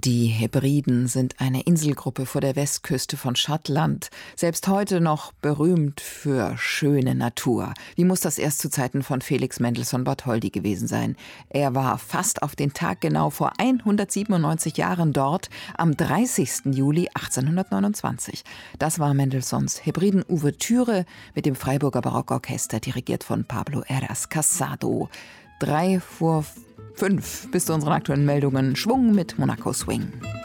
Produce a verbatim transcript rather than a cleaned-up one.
Die Hebriden sind eine Inselgruppe vor der Westküste von Schottland, selbst heute noch berühmt für schöne Natur. Wie muss das erst zu Zeiten von Felix Mendelssohn Bartholdy gewesen sein? Er war fast auf den Tag genau vor hundertsiebenundneunzig Jahren dort, am dreißigsten Juli achtzehnhundertneunundzwanzig. Das war Mendelssohns Hebriden-Ouvertüre mit dem Freiburger Barockorchester, dirigiert von Pablo Heras Casado. Drei vor fünf bis zu unseren aktuellen Meldungen. Schwung mit Monaco Swing.